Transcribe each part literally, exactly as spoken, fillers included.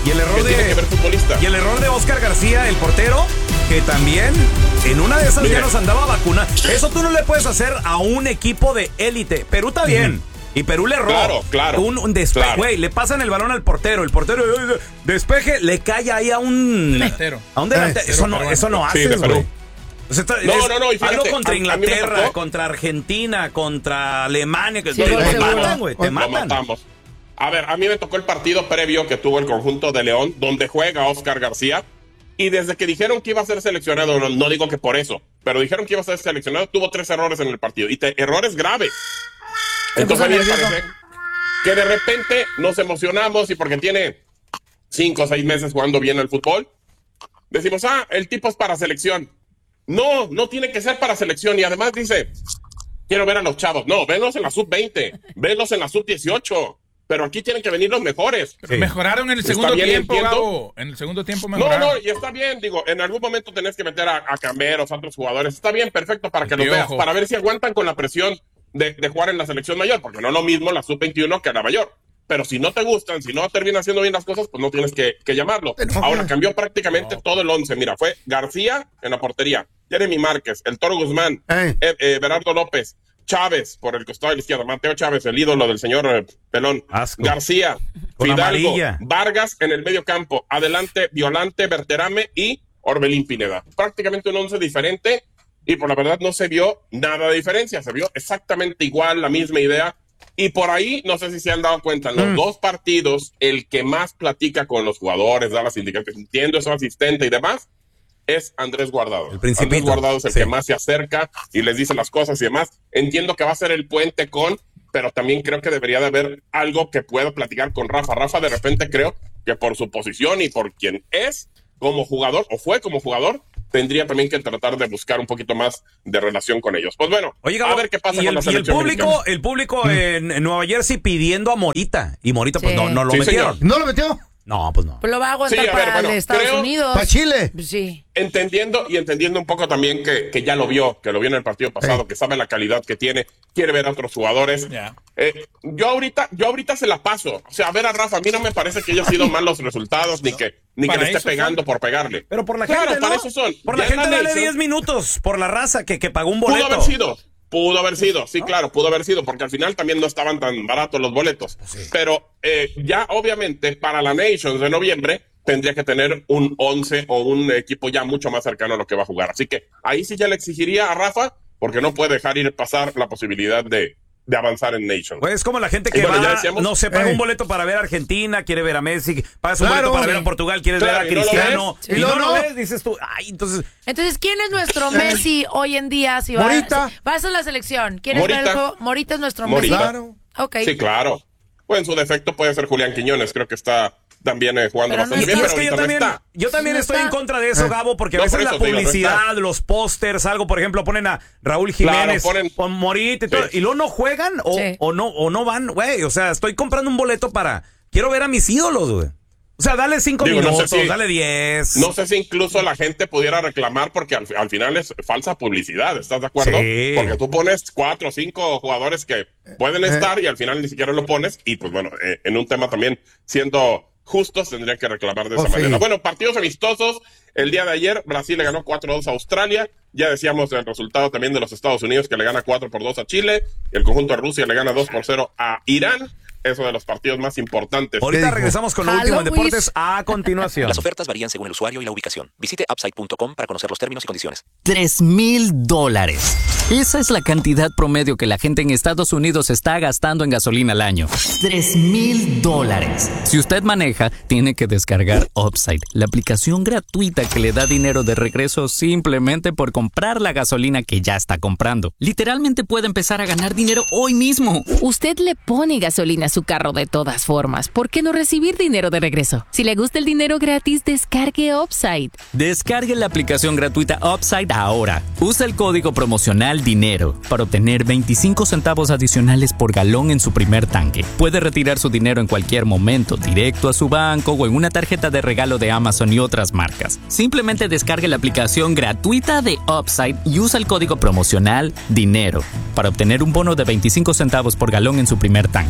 Y el error ¿Qué de tiene que ver futbolista? Y el error de Oscar García, el portero, que también en una de esas Mire. ya nos andaba vacunando. Eso tú no le puedes hacer a un equipo de élite. Perú está bien. Y Perú le erró. Claro, claro. Un, un despeje, claro. güey, le pasan el balón al portero. El portero eh, despeje, le cae ahí a un Delantero. A un delantero. Eh, Eso no, eso no Sí, de haces, Perú. güey. O sea, está- No, es no, no, y fíjate, algo contra a- a mí me Inglaterra, tocó- contra Argentina, contra Alemania, que Sí, te, gol te seguro. matan, güey, te Lo matan. matamos. A ver, a mí me tocó el partido previo que tuvo el conjunto de León, donde juega Oscar García. Y desde que dijeron que iba a ser seleccionado, no, no digo que por eso, pero dijeron que iba a ser seleccionado, tuvo tres errores en el partido. Y te, errores graves. Entonces a mí me parece que de repente nos emocionamos y porque tiene cinco o seis meses jugando bien al fútbol, decimos, ah, el tipo es para selección. No, no tiene que ser para selección. Y además dice, quiero ver a los chavos. No, venlos en la sub veinte, venlos en la sub dieciocho. Pero aquí tienen que venir los mejores. Sí. Mejoraron en el Está segundo bien, tiempo, entiendo. Gabo. En el segundo tiempo No, mejoraron. no, y está bien, digo, en algún momento tenés que meter a, a Cameros, a otros jugadores. Está bien, perfecto, para que El los veas, Piojo. para ver si aguantan con la presión de, de jugar en la selección mayor, porque no es lo mismo la sub veintiuno que la mayor. Pero si no te gustan, si no terminan haciendo bien las cosas, pues no tienes que, que llamarlo. Ahora cambió prácticamente todo el once. Mira, fue García en la portería, Jeremy Márquez, el Toro Guzmán, Ey. eh, eh, Berardo López, Chávez por el costado de la izquierda, Mateo Chávez, el ídolo del señor eh, Pelón, Asco. García, Con Fidalgo, amarilla. Vargas en el medio campo, adelante Violante, Berterame y Orbelín Pineda. Prácticamente un once diferente y por la verdad no se vio nada de diferencia, se vio exactamente igual, la misma idea. Y por ahí, no sé si se han dado cuenta, en los Mm. dos partidos, el que más platica con los jugadores, da las indicaciones, entiendo, es su asistente y demás, es Andrés Guardado. El Principito. Andrés Guardado es el Sí. que más se acerca y les dice las cosas y demás. Entiendo que va a ser el puente con, pero también creo que debería de haber algo que pueda platicar con Rafa. Rafa de repente creo que por su posición y por quien es como jugador, o fue como jugador, tendría también que tratar de buscar un poquito más de relación con ellos. Pues bueno, Oye, Gabo, a ver qué pasa y con el, la y el selección público, mexicana. el público en, en Nueva Jersey pidiendo a Morita. Y Morita, pues Sí. no, no lo Sí, metieron. señor. ¿No lo metió? No, pues no. Pues lo va a aguantar Sí, a ver, para bueno, el de Estados creo- Unidos. ¿Para Chile? Sí. Entendiendo y entendiendo un poco también que, que ya lo vio, que lo vio en el partido pasado, Sí. que sabe la calidad que tiene, quiere ver a otros jugadores. Ya. Eh, yo ahorita, yo ahorita se la paso. O sea, a ver a Rafa, a mí no me parece que haya sido mal los resultados, ni que, ni que Para le esté eso pegando por pegarle. Pero por la Claro, gente, para ¿no? eso son. Por la Ya en gente dale Nation, diez minutos, por la raza que, que pagó un Pudo boleto. haber sido, pudo haber sido, sí, claro, pudo haber sido, porque al final también no estaban tan baratos los boletos. Pero eh, ya obviamente para la Nations de noviembre tendría que tener un once o un equipo ya mucho más cercano a lo que va a jugar. Así que ahí sí ya le exigiría a Rafa, porque no puede dejar ir pasar la posibilidad de, de avanzar en Nations. Pues es como la gente que Y bueno, ya va, decíamos- no sé, paga Eh. un boleto para ver a Argentina, quiere ver a Messi, pagas un Claro, boleto para sí. ver a Portugal, quieres Claro, ver a y no lo Cristiano, ves. y no, No, lo no. ves, dices tú, ay, entonces, Entonces, ¿quién es nuestro Messi hoy en día? Si va, Morita. si va a ser la selección. ¿Quién es Morita. el juego? Morita es nuestro Morita. Messi. Claro. Ok. Sí, claro. Pues en su defecto puede ser Julián Quiñones, creo que está también eh, jugando Pero no bastante está. bien, es pero que yo ahorita no también, está. yo también No estoy está. en contra de eso, Eh. Gabo, porque a No, veces por la eso te digo, no publicidad, está. los pósters, algo, por ejemplo, ponen a Raúl Jiménez, Claro, ponen- con Morita y todo, Sí. y luego no juegan o, Sí. o no o no van, güey, o sea, estoy comprando un boleto para, quiero ver a mis ídolos, güey. O sea, dale cinco Digo, no sé minutos, si- dale diez. No sé si incluso la gente pudiera reclamar porque al, al final es falsa publicidad, ¿estás de acuerdo? Sí. Porque tú pones cuatro o cinco jugadores que pueden estar y al final ni siquiera lo pones y pues bueno, eh, en un tema también siendo justos tendría que reclamar de Oh, esa sí. manera. Bueno, partidos amistosos, el día de ayer Brasil le ganó cuatro a dos a Australia, ya decíamos el resultado también de los Estados Unidos que le gana cuatro por dos a Chile, y el conjunto de Rusia le gana dos por cero a Irán. Eso de los partidos más importantes. Ahorita dijo? regresamos con lo Hello, último en Luis. deportes a continuación. Las ofertas varían según el usuario y la ubicación. Visite upside punto com para conocer los términos y condiciones. Tres mil dólares. Esa es la cantidad promedio que la gente en Estados Unidos está gastando en gasolina al año. Tres mil dólares. Si usted maneja, tiene que descargar Upside, la aplicación gratuita que le da dinero de regreso simplemente por comprar la gasolina que ya está comprando. Literalmente puede empezar a ganar dinero hoy mismo. Usted le pone gasolina a su carro de todas formas. ¿Por qué no recibir dinero de regreso? Si le gusta el dinero gratis, descargue Upside. Descargue la aplicación gratuita Upside ahora. Usa el código promocional DINERO para obtener veinticinco centavos adicionales por galón en su primer tanque. Puede retirar su dinero en cualquier momento, directo a su banco o en una tarjeta de regalo de Amazon y otras marcas. Simplemente descargue la aplicación gratuita de Upside y usa el código promocional DINERO para obtener un bono de veinticinco centavos por galón en su primer tanque. Es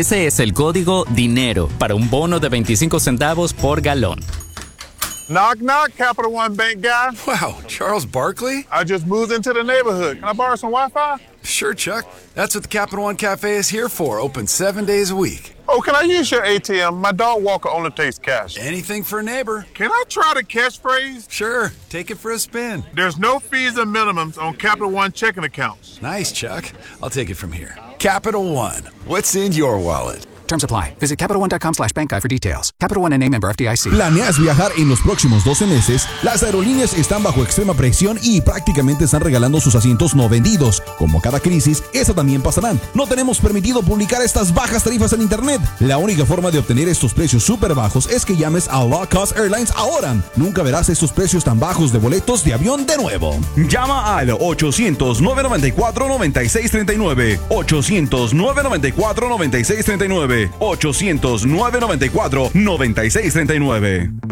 Ese es el código DINERO para un bono de veinticinco centavos por galón. Knock, knock, Capital One Bank guy. Wow, Charles Barkley? I just moved into the neighborhood. Can I borrow some Wi-Fi? Sure, Chuck. That's what the Capital One Cafe is here for, open seven days a week. Oh, can I use your A T M? My dog Walker only takes cash. Anything for a neighbor. Can I try the catchphrase? Sure, take it for a spin. There's no fees and minimums on Capital One checking accounts. Nice, Chuck. I'll take it from here. Capital One. What's in your wallet? Terms apply. Visit CapitalOne.com slash bank guide for details. Capital One N A member F D I C. ¿Planeas viajar en los próximos doce meses? Las aerolíneas están bajo extrema presión y prácticamente están regalando sus asientos no vendidos. Como cada crisis, esa también pasará. No tenemos permitido publicar estas bajas tarifas en internet. La única forma de obtener estos precios súper bajos es que llames a Low Cost Airlines ahora. Nunca verás estos precios tan bajos de boletos de avión de nuevo. Llama al ochocientos, nueve noventa y cuatro, noventa y seis treinta y nueve. ochocientos, nueve noventa y cuatro, noventa y seis treinta y nueve. ochocientos, nueve noventa y cuatro, noventa y seis treinta y nueve.